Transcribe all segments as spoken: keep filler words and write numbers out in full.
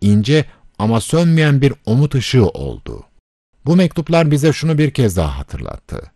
ince ama sönmeyen bir umut ışığı oldu. Bu mektuplar bize şunu bir kez daha hatırlattı.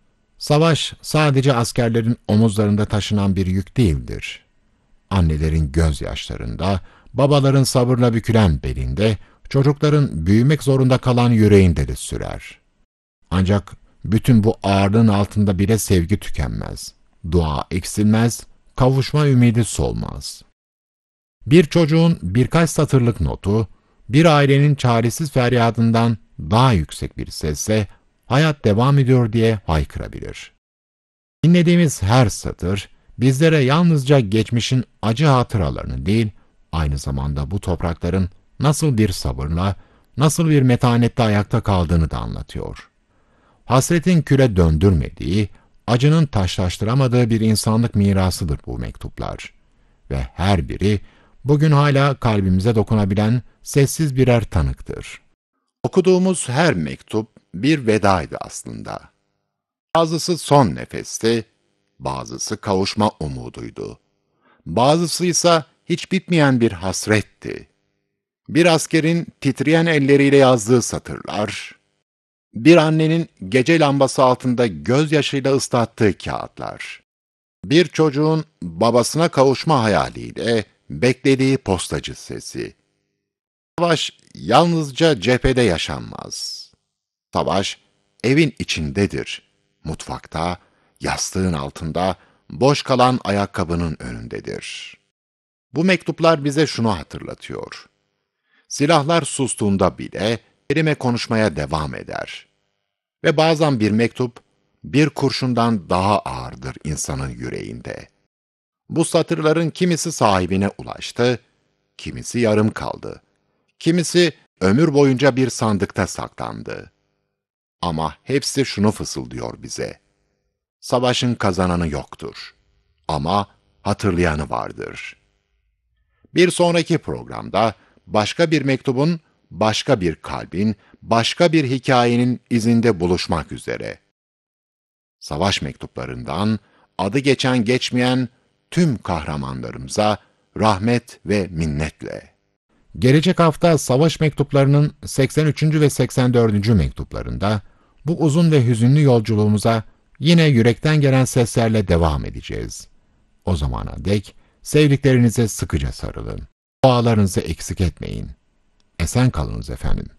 Savaş sadece askerlerin omuzlarında taşınan bir yük değildir. Annelerin gözyaşlarında, babaların sabırla bükülen belinde, çocukların büyümek zorunda kalan yüreğinde de sürer. Ancak bütün bu ağırlığın altında bile sevgi tükenmez, dua eksilmez, kavuşma ümidi solmaz. Bir çocuğun birkaç satırlık notu, bir ailenin çaresiz feryadından daha yüksek bir sesle hayat devam ediyor diye haykırabilir. Dinlediğimiz her satır, bizlere yalnızca geçmişin acı hatıralarını değil, aynı zamanda bu toprakların nasıl bir sabırla, nasıl bir metanetle ayakta kaldığını da anlatıyor. Hasretin küle döndürmediği, acının taşlaştıramadığı bir insanlık mirasıdır bu mektuplar. Ve her biri, bugün hala kalbimize dokunabilen sessiz birer tanıktır. Okuduğumuz her mektup bir vedaydı aslında. Bazısı son nefesti, bazısı kavuşma umuduydu. Bazısı ise hiç bitmeyen bir hasretti. Bir askerin titreyen elleriyle yazdığı satırlar, bir annenin gece lambası altında gözyaşıyla ıslattığı kağıtlar, bir çocuğun babasına kavuşma hayaliyle beklediği postacı sesi. Savaş yalnızca cephede yaşanmaz. Savaş evin içindedir, mutfakta, yastığın altında, boş kalan ayakkabının önündedir. Bu mektuplar bize şunu hatırlatıyor. Silahlar sustuğunda bile kelime konuşmaya devam eder. Ve bazen bir mektup, bir kurşundan daha ağırdır insanın yüreğinde. Bu satırların kimisi sahibine ulaştı, kimisi yarım kaldı. Kimisi ömür boyunca bir sandıkta saklandı. Ama hepsi şunu fısıldıyor bize. Savaşın kazananı yoktur. Ama hatırlayanı vardır. Bir sonraki programda başka bir mektubun, başka bir kalbin, başka bir hikayenin izinde buluşmak üzere. Savaş mektuplarından adı geçen geçmeyen tüm kahramanlarımıza rahmet ve minnetle. Gelecek hafta savaş mektuplarının seksen üçüncü ve seksen dördüncü mektuplarında bu uzun ve hüzünlü yolculuğumuza yine yürekten gelen seslerle devam edeceğiz. O zamana dek sevdiklerinize sıkıca sarılın. Dualarınızı eksik etmeyin. Esen kalınız efendim.